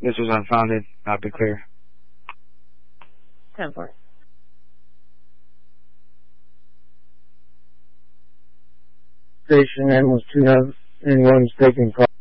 This was unfounded, not be clear. 10-4. Station M was 291 taking call.